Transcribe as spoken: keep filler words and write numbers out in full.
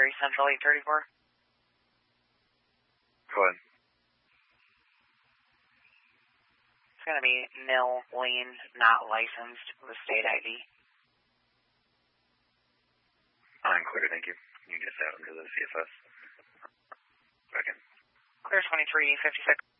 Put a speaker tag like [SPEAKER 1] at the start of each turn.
[SPEAKER 1] Cleary Central eight thirty-four.
[SPEAKER 2] Go ahead.
[SPEAKER 1] It's going to be nil lane, not licensed with state I D.
[SPEAKER 2] I'm clear, thank you. You just add them to the C F S. Second.
[SPEAKER 1] Clear twenty-three fifty-six.